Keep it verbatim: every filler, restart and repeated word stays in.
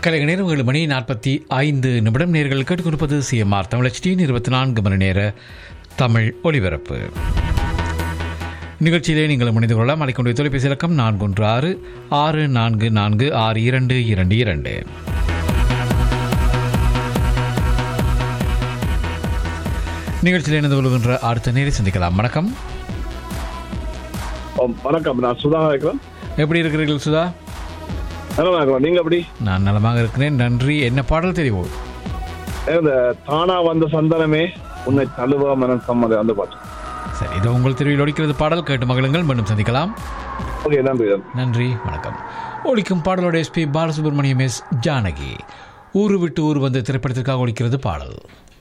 கலைக நேரம் ஏழு மணி நாற்பத்தி ஐந்து நிமிடம். நேர்கள் கேட்டுக்கொடுப்பது சிஎம்ஆர் தமிழ் எச் டி இருபத்தி நான்கு மணி நேர தமிழ் ஒலிபரப்பு நிகழ்ச்சியிலே நீங்கள் முனைந்து கொள்ளலாம். அழைக்கொண்டு தொலைபேசி இலக்கம் நான்கு ஒன்று ஆறு ஆறு நான்கு நான்கு ஆறு இரண்டு இரண்டு இரண்டு. நிகழ்ச்சியில் இணைந்து கொள்கின்ற அடுத்த நேரை சந்திக்கலாம். வணக்கம். வணக்கம், நான் சுதா இருக்கிறேன். எப்படி இருக்கிறீர்கள் சுதா? நல்லா இருக்கிறோம். நீங்க எப்படி? நான் நலமாக இருக்கிறேன், நன்றி. என்ன பாடல் தெரியும்? இந்த தானா வந்த சந்தனமே உன்னை தழுவ மனம் சம்மதி அந்த பாட்டு. சரி, இது உங்கள் தெருவில் ஒலிக்கிறது. பாடல் கேட்டு மகளுங்கள். மீண்டும் சந்திக்கலாம். ஓகே, நன்றி நன்றி, வணக்கம். ஒலிக்கும் பாடலோட எஸ்பி பாலசுப்ரமணியம், எஸ் ஜானகி. ஊரு விட்டு ஊர் வந்து திரைப்படத்திற்காக ஒலிக்கிறது பாடல்.